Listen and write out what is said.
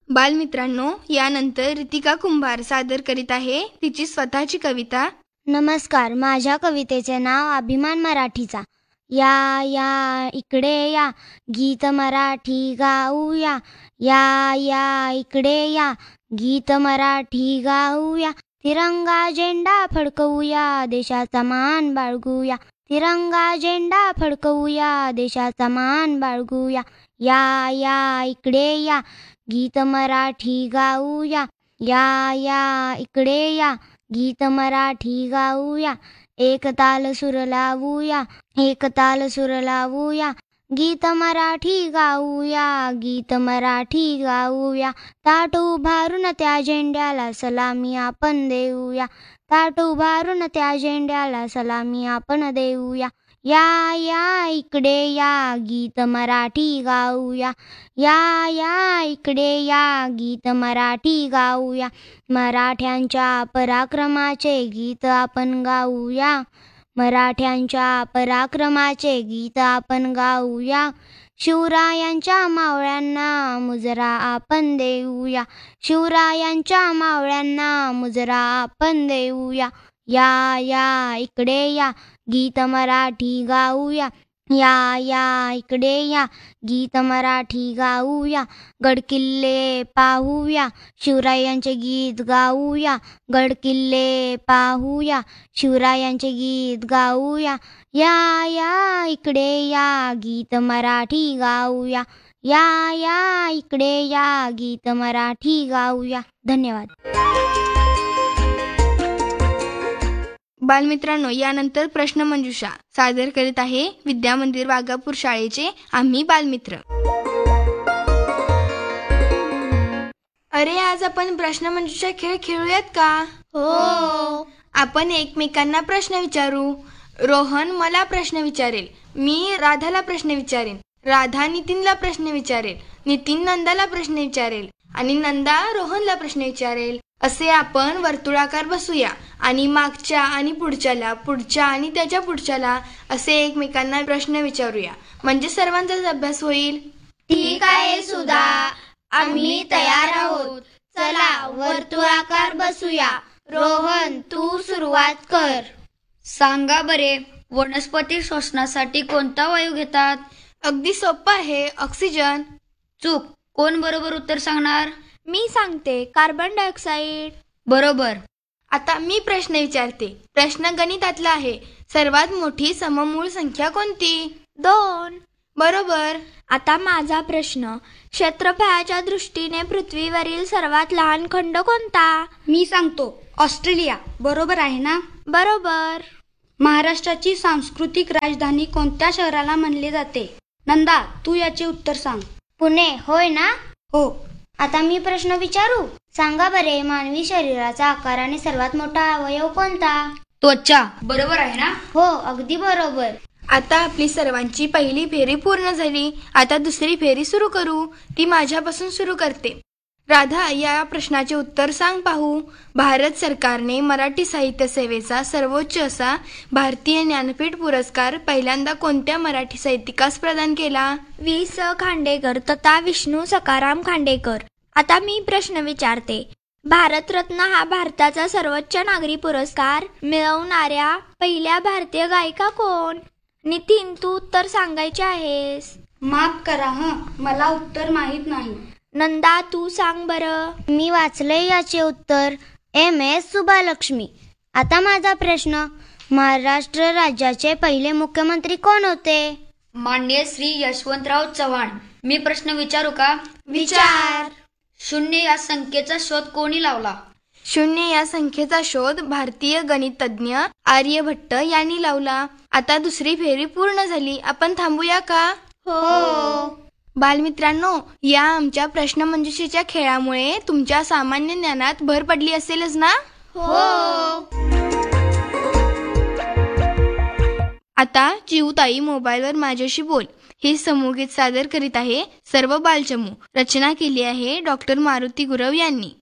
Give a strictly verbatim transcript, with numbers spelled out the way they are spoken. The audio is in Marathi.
बालमित्रांनो, यानंतर रितिका कुंभार सादर करीत आहे तिची स्वतःची कविता. नमस्कार, माझ्या कवितेचे नाव अभिमान मराठीचा. या या इकडे या, गीत मराठी गाऊया. या या इकडे या, गीत मराठी गाऊया. तिरंगा झेंडा फडकवूया, देशाचा मान बाळगूया. तिरंगा झेंडा फडकवूया, देशाचा मान बाळगूया. या या इकडे या, गीत मराठी गाऊया. या या इकडे या, गीत मराठी गाऊया. एक ताल सूर लावूया, एक ताल सूर लावूया. गीत मराठी गाऊया, गीत मराठी गाऊया. ताट उभारून त्या झेंड्याला सलामी आपण देऊया. ताट उभारून त्या झेंड्याला सलामी आपण देऊया. या या इकडे या, गीत मराठी गाऊया. या या इकडे या, गीत मराठी गाऊया. मराठ्यांच्या पराक्रमाचे गीत आपण गाऊया. मराठ्यांच्या पराक्रमाचे गीत आपण गाऊया. शिवरायांच्या मावळ्यांना मुजरा आपण देऊया. शिवरायांच्या मावळ्यांना मुजरा आपण देऊया. या या इकडे या, गीत मराठी गाऊया. या या इकडे या, गीत मराठी गाऊया. गडकिल्ले पाहूया, शिवरायांचे गीत गाऊया. गडकिल्ले पाहूया, शिवरायांचे गीत गाऊया. या या इकडे या, गीत मराठी गाऊया. या या इकडे या, गीत मराठी गाऊया. धन्यवाद. बालमित्रांनो, यानंतर प्रश्नमंजुषा सादर करीत आहे विद्यामंदिर वाघापूर शाळेचे आम्ही बालमित्र. अरे, आज आपण प्रश्नमंजुषा खेळ खेळूयात का? हो. आपण एकमेकांना प्रश्न विचारू. रोहन मला प्रश्न विचारेल, मी राधाला प्रश्न विचारेन. राधा नितीनला प्रश्न विचारेल, नितीन नंदाला प्रश्न विचारेल आणि नंदा रोहनला प्रश्न विचारेल. असे आपण वर्तुळाकार बसूया आणि मागच्या आणि पुढच्याला, पुढच्या आणि त्याच्या पुढच्याला असे एकमेकांना प्रश्न विचारूया. म्हणजे सर्वांचाच अभ्यास होईल. ठीक आहे सुधा, आम्ही तयार आहोत. चला वर्तुळाकार बसूया. रोहन, तू सुरुवात कर. सांगा बरे, वनस्पती श्वसनासाठी कोणता वायू घेतात? अगदी सोपं आहे, ऑक्सिजन. चूक. कोण बरोबर उत्तर सांगणार? मी सांगते, कार्बन डायऑक्साईड. बरोबर. आता मी प्रश्न विचारते. प्रश्न गणितातला आहे. सर्वात मोठी सममूळ संख्या कोणती? दोन. बरोबर. आता माझा प्रश्न, क्षेत्रफळाच्या दृष्टीने पृथ्वीवरील सर्वात लहान खंड कोणता? मी सांगतो, ऑस्ट्रेलिया. बरोबर आहे ना? बरोबर. महाराष्ट्राची सांस्कृतिक राजधानी कोणत्या शहराला म्हणले जाते? नंदा, तू याचे उत्तर सांग. पुणे. होय ना? हो. आता मी प्रश्न विचारू. सांगा बरे, मानवी शरीराचा आकाराने सर्वात मोठा अवयव कोणता? त्वचा. बरोबर आहे ना? हो, अगदी बरोबर. आता आपली सर्वांची पहिली फेरी पूर्ण झाली. आता दुसरी फेरी सुरू करू. ती माझ्यापासून सुरू करते. राधा, या प्रश्नाचे उत्तर सांग पाहू. भारत सरकारने मराठी साहित्य सेवेचा सर्वोच्च असा भारतीय ज्ञानपीठ पुरस्कार पहिल्यांदा कोणत्या मराठी साहित्यिकास प्रदान केला? वि स खांडेकर तथा विष्णू सखाराम खांडेकर. आता मी प्रश्न विचारते. भारतरत्न हा भारताचा सर्वोच्च नागरी पुरस्कार मिळवणाऱ्या पहिल्या भारतीय गायिका कोण? नितीन, तू उत्तर सांगायचे आहेस. माफ करा हं, मला उत्तर माहित नाही. नंदा, तू सांग बरं. मी वाचले याचे उत्तर, एम एस सुब्बालक्ष्मी. आता माझा प्रश्न, महाराष्ट्र राज्याचे पहिले मुख्यमंत्री कोण होते? माननीय श्री यशवंतराव चव्हाण. मी प्रश्न विचारू का? विचार. शून्य या संख्येचा शोध कोणी लावला? शून्य या संख्येचा शोध भारतीय गणितज्ञ आर्यभट्ट यांनी लावला. आता दुसरी फेरी पूर्ण झाली. आपण थांबूया का? हो. बालमित्रांनो, या आमच्या प्रश्नमंजुषेच्या खेळामुळे तुमच्या सामान्य ज्ञानात भर पडली असेलच ना? हो. आता चिऊताई मोबाईलवर माझ्याशी बोल हे समूहगीत सादर करीत आहे सर्व बालचमू. रचना केली आहे डॉक्टर मारुती गुरव यांनी.